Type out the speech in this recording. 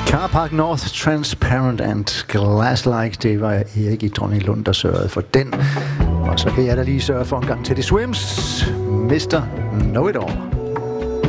Car Park North, Transparent and Glass-like. Det var Erik i Dronninglund, der sørgede for den. Og så kan jeg da lige sørge for en gang til The Swims, Mr. Know It All.